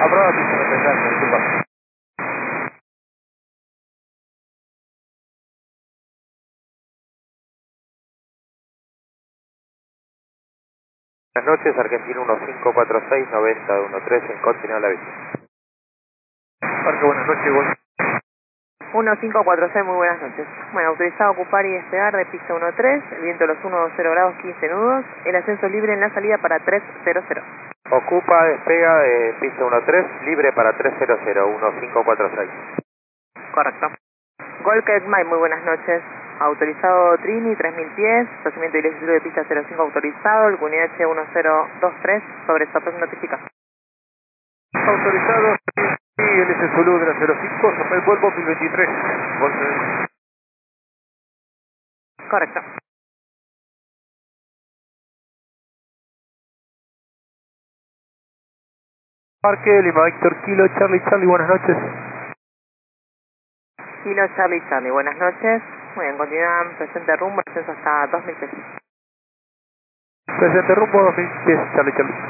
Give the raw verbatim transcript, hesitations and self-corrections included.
aprobado, pista noventa y tres, disculpa. Buenas noches, Argentino uno cinco cuatro seis noventa uno tres en Continental Aviation. Parque, buenas noches, igual. uno cinco cuatro seis, muy buenas noches. Bueno, autorizado a ocupar y despegar de pista uno tres, el viento de los uno cero grados, quince nudos, el ascenso libre en la salida para tres cero cero. Ocupa, despega de pista uno tres, libre para tres cero cero, uno cinco cuatro seis. Correcto. Golket Mike, muy buenas noches. Autorizado Trini, tres mil pies, procedimiento de ilegal de pista cero cinco autorizado, el Q N H uno cero dos tres, sobre estatus notifica. Autorizado, sí, L S Zulu de la cero cinco, Rafael Volvo mil veintitrés. Volvo. Correcto. Parque, Lima Víctor Kilo, Charlie Charlie, buenas noches. Kilo Charlie Charlie, buenas noches. Muy bien, continúan presente rumbo, ascenso hasta dos mil pies. Presente rumbo dos mil pies, Charlie Charlie.